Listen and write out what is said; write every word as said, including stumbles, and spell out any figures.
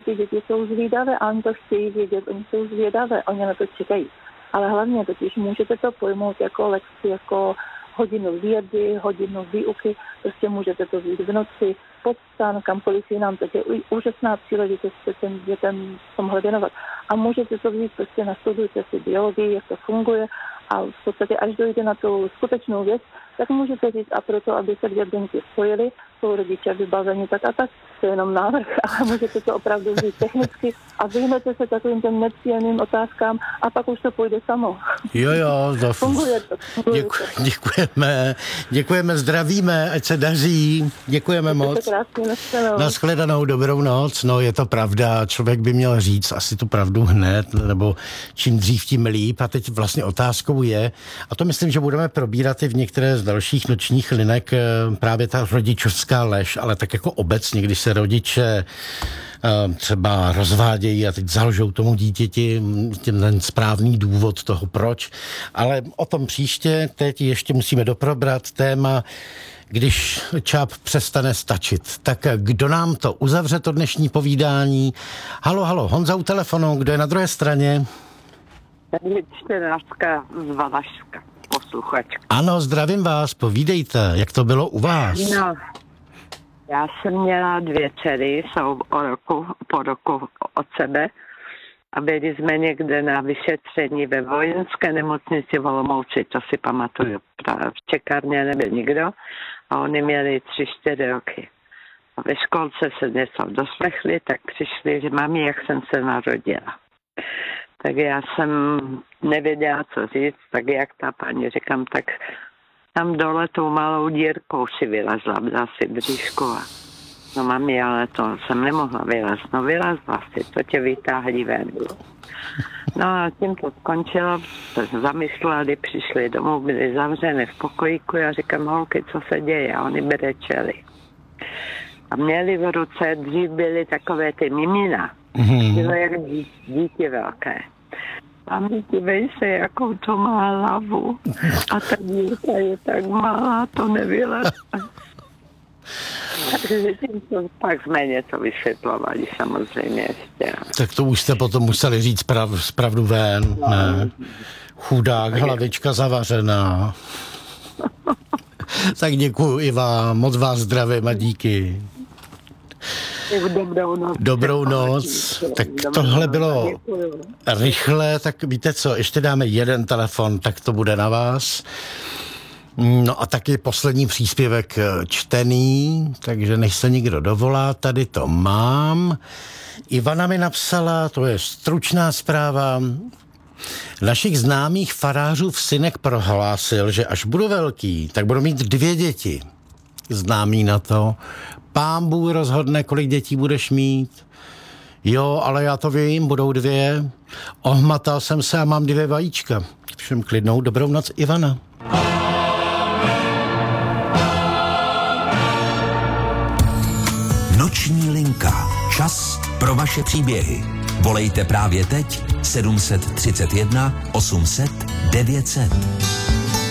ty děti jsou zvídavé a oni to chtějí vědět, oni jsou zvědavé, oni na to čekají. Ale hlavně totiž můžete to pojmout jako lekci, jako hodinu vědy, hodinu výuky, prostě můžete to vzít v noci, pod stan, kamkoliv jinam, tak je úžasná příležitost se těm dětem v tomhle věnovat. A můžete to vzít, prostě nastudujte si biologii, jak to funguje a v podstatě až dojde na tu skutečnou věc, tak můžete říct a proto, aby se dvě buňky spojily, jsou rodiče vybaveni tak a tak, to je jenom návrh, ale můžete to opravdu vzít technicky a vyhnete se takovým těm nepříjemným otázkám a pak už to půjde samo. Jo, jo. To funguje to. Funguje děku, to. Děkujeme, děkujeme, zdravíme, ať se daří, děkujeme moc. Nashledanou, dobrou noc. No, je to pravda, člověk by měl říct asi tu pravdu hned, nebo čím dřív, tím líp. A teď vlastně otázkou je, a to myslím, že budeme probírat i v některé z dalších nočních linek, právě ta rodičovská lež, ale tak jako obecně, když se rodiče třeba rozvádějí a teď zalžou tomu dítěti ten správný důvod toho proč, ale o tom příště. Teď ještě musíme doprobrat téma, když čáp přestane stačit. Tak kdo nám to uzavře, to dnešní povídání? Halo, halo, Honza u telefonu, kdo je na druhé straně? Tady čtenářka z Valašska, posluchačka. Ano, zdravím vás, povídejte, jak to bylo u vás? No, já jsem měla dvě dcery, jsou o roku, po roku od sebe a byli jsme někde na vyšetření ve vojenské nemocnici v Olomouci, to si pamatuju. V čekárně nebyl nikdo a oni měli tři, čtyři roky. A ve školce se něco doslechli, tak přišli, že mami, jak jsem se narodila. Tak já jsem nevěděla, co říct, tak jak ta paní, říkám, tak tam dole tou malou dírkou si vylezla, byla si bříšku a no mami, ale to jsem nemohla vylezt, no vylezla si, to tě vytáhli ven. No a tím to skončilo, se zamysleli, přišli domů, byli zavřeny v pokojíku, já říkám, holky, co se děje? A oni brečeli. A měli v ruce, dřív byly takové ty mimina, mm-hmm. bylo jak dítě velké. A my dívej se, jakou to má hlavu. A ta dírka je tak malá, to nevyleze. Takže tím to pak jsme něco vysvětlovali samozřejmě ještě. Tak to už jste potom museli říct prav, pravdu ven, no. Ne? Chudák, hlavička zavařená. Tak děkuju i vám, moc vás zdravím a díky. Dobrou noc. Dobrou noc. Tak tohle bylo rychle, tak víte co, ještě dáme jeden telefon, tak to bude na vás. No a taky poslední příspěvek čtený, takže než se někdo dovolá, tady to mám. Ivana mi napsala, to je stručná zpráva. Našich známých farářův synek prohlásil, že až budu velký, tak budu mít dvě děti. Známý na to. Pán Bůh rozhodne, kolik dětí budeš mít. Jo, ale já to vím, budou dvě. Ohmatal jsem se a mám dvě vajíčka. Všem klidnou dobrou noc, Ivana. Noční linka. Čas pro vaše příběhy. Volejte právě teď sedm set třicet jedna osm set devět set.